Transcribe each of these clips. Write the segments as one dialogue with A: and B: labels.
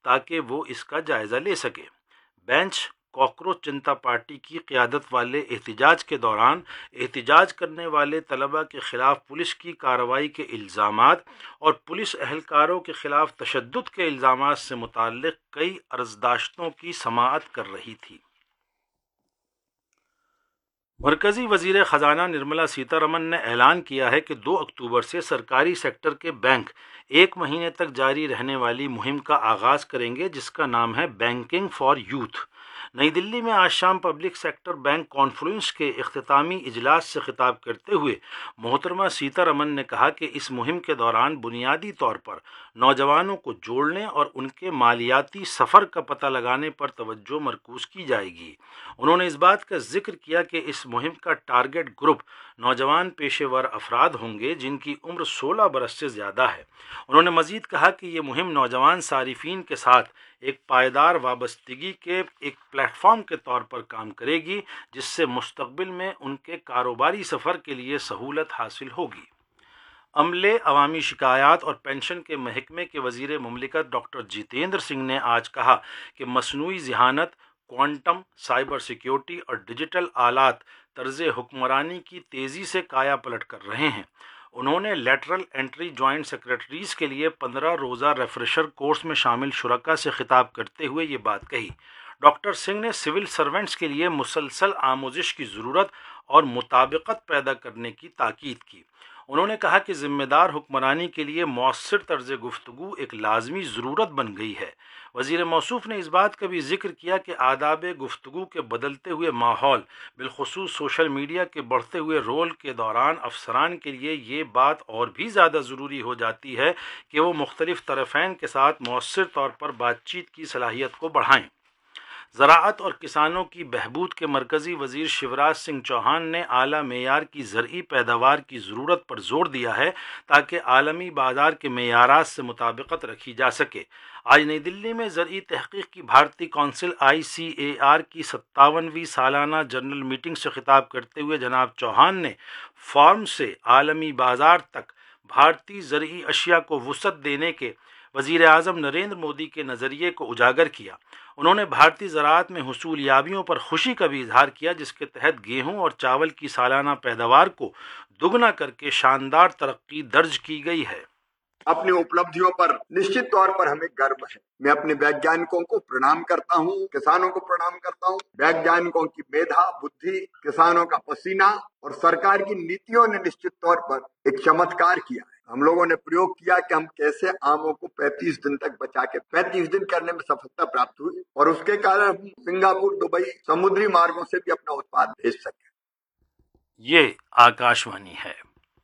A: تاکہ وہ اس کا جائزہ لے سکے۔ بینچ کاکروچ جنتا پارٹی کی قیادت والے احتجاج کے دوران احتجاج کرنے والے طلباء کے خلاف پولیس کی کارروائی کے الزامات اور پولیس اہلکاروں کے خلاف تشدد کے الزامات سے متعلق کئی عرضداشتوں کی سماعت کر رہی تھی۔ مرکزی وزیر خزانہ نرملا سیتا رمن نے اعلان کیا ہے کہ 2 اکتوبر سے سرکاری سیکٹر کے بینک 1 مہینے تک جاری رہنے والی مہم کا آغاز کریں گے، جس کا نام ہے بینکنگ فار یوتھ۔ نئی دلی میں آج شام پبلک سیکٹر بینک کانفرنس کے اختتامی اجلاس سے خطاب کرتے ہوئے محترمہ سیتا رمن نے کہا کہ اس مہم کے دوران بنیادی طور پر نوجوانوں کو جوڑنے اور ان کے مالیاتی سفر کا پتہ لگانے پر توجہ مرکوز کی جائے گی۔ انہوں نے اس بات کا ذکر کیا کہ اس مہم کا ٹارگٹ گروپ نوجوان پیشے ور افراد ہوں گے جن کی عمر 16 برس سے زیادہ ہے۔ انہوں نے مزید کہا کہ یہ مہم نوجوان صارفین کے ساتھ ایک پائیدار وابستگی کے ایک پلیٹ فارم کے طور پر کام کرے گی، جس سے مستقبل میں ان کے کاروباری سفر کے لیے سہولت حاصل ہوگی۔ عملے، عوامی شکایات اور پنشن کے محکمے کے وزیر مملکت ڈاکٹر جتیندر سنگھ نے آج کہا کہ مصنوعی ذہانت، کوانٹم، سائبر سیکیورٹی اور ڈیجیٹل آلات طرز حکمرانی کی تیزی سے کایا پلٹ کر رہے ہیں۔ انہوں نے لیٹرل انٹری جوائنٹ سیکرٹریز کے لیے 15 روزہ ریفریشر کورس میں شامل شرکاء سے خطاب کرتے ہوئے یہ بات کہی۔ ڈاکٹر سنگھ نے سول سرونٹس کے لیے مسلسل آموزش کی ضرورت اور مطابقت پیدا کرنے کی تاکید کی۔ انہوں نے کہا کہ ذمہ دار حکمرانی کے لیے مؤثر طرز گفتگو ایک لازمی ضرورت بن گئی ہے۔ وزیر موصوف نے اس بات کا بھی ذکر کیا کہ آداب گفتگو کے بدلتے ہوئے ماحول، بالخصوص سوشل میڈیا کے بڑھتے ہوئے رول کے دوران افسران کے لیے یہ بات اور بھی زیادہ ضروری ہو جاتی ہے کہ وہ مختلف طرفین کے ساتھ مؤثر طور پر بات چیت کی صلاحیت کو بڑھائیں۔ زراعت اور کسانوں کی بہبود کے مرکزی وزیر شیوراج سنگھ چوہان نے اعلیٰ معیار کی زرعی پیداوار کی ضرورت پر زور دیا ہے تاکہ عالمی بازار کے معیارات سے مطابقت رکھی جا سکے۔ آج نئی دلی میں زرعی تحقیق کی بھارتی کونسل ICAR کی 57ویں سالانہ جنرل میٹنگ سے خطاب کرتے ہوئے جناب چوہان نے فارم سے عالمی بازار تک بھارتی زرعی اشیاء کو وسعت دینے کے وزیر اعظم نریندر مودی کے نظریے کو اجاگر کیا۔ انہوں نے بھارتی زراعت میں حصول یابیوں پر خوشی کا بھی اظہار کیا، جس کے تحت گیہوں اور چاول کی سالانہ پیداوار کو دگنا کر کے شاندار ترقی درج کی گئی ہے۔
B: اپنی اپلبدھیوں پر نشچت طور پر ہمیں گرو ہے۔ میں اپنے ویگیانکوں کو پرنام کرتا ہوں، کسانوں کو پرنام کرتا ہوں۔ ویگیانکوں کی میدھا، بدھی، کسانوں کا پسینہ اور سرکار کی نیتیوں نے نشچت طور پر ایک چمتکار کیا ہے۔ ہم لوگوں نے پریوگ کیا کہ ہم کیسے آموں کو 35 دن تک بچا کے 35 دن کرنے میں سفلتا پراپت ہوئی اور اس کے کارن ہم سنگاپور، دبئی سمندری مارگوں سے بھی اپنا اتپاد بھیج سکے۔
A: یہ آکاشوانی ہے۔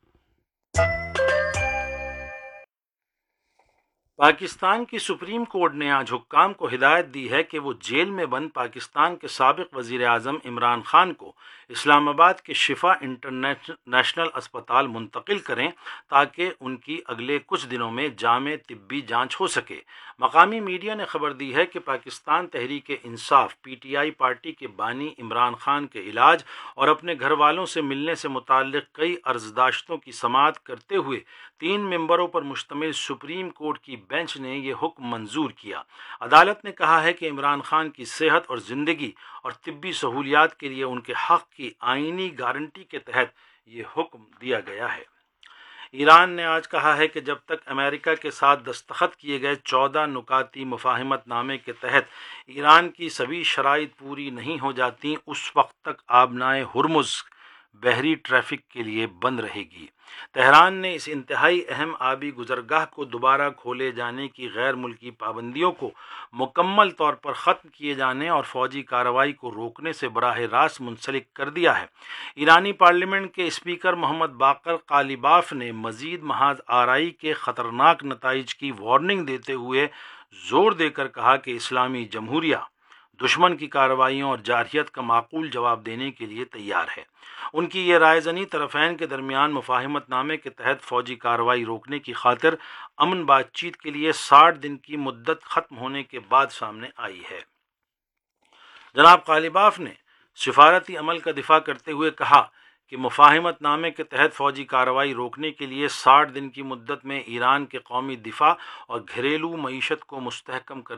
A: پاکستان کی سپریم کورٹ نے آج حکام کو ہدایت دی ہے کہ وہ جیل میں بند پاکستان کے سابق وزیر اعظم عمران خان کو اسلام آباد کے شفا انٹرنیشنل اسپتال منتقل کریں تاکہ ان کی اگلے کچھ دنوں میں جامع طبی جانچ ہو سکے۔ مقامی میڈیا نے خبر دی ہے کہ پاکستان تحریک انصاف PTI پارٹی کے بانی عمران خان کے علاج اور اپنے گھر والوں سے ملنے سے متعلق کئی عرضداشتوں کی سماعت کرتے ہوئے 3 ممبروں پر مشتمل سپریم کورٹ کی بینچ نے یہ حکم منظور کیا۔ عدالت نے کہا ہے کہ عمران خان کی صحت اور زندگی اور طبی سہولیات کے لیے ان کے حق کی آئینی گارنٹی کے تحت یہ حکم دیا گیا ہے۔ ایران نے آج کہا ہے کہ جب تک امریکہ کے ساتھ دستخط کیے گئے 14 نکاتی مفاہمت نامے کے تحت ایران کی سبھی شرائط پوری نہیں ہو جاتی، اس وقت تک آبنائے ہرمز بحری ٹریفک کے لیے بند رہے گی۔ تہران نے اس انتہائی اہم آبی گزرگاہ کو دوبارہ کھولے جانے کی غیر ملکی پابندیوں کو مکمل طور پر ختم کیے جانے اور فوجی کارروائی کو روکنے سے براہ راست منسلک کر دیا ہے۔ ایرانی پارلیمنٹ کے اسپیکر محمد باقر قالیباف نے مزید محاذ آرائی کے خطرناک نتائج کی وارننگ دیتے ہوئے زور دے کر کہا کہ اسلامی جمہوریہ دشمن کی کارروائیوں اور جارحیت کا معقول جواب دینے کے لیے تیار ہے۔ ان کی یہ رائے زنی طرفین کے درمیان مفاہمت نامے کے تحت فوجی کارروائی روکنے کی خاطر امن بات چیت کے لیے 60 دن کی مدت ختم ہونے کے بعد سامنے آئی ہے۔ جناب قالیباف نے سفارتی عمل کا دفاع کرتے ہوئے کہا کہ مفاہمت نامے کے تحت فوجی کارروائی روکنے کے لیے 60 دن کی مدت میں ایران کے قومی دفاع اور گھریلو معیشت کو مستحکم کرنے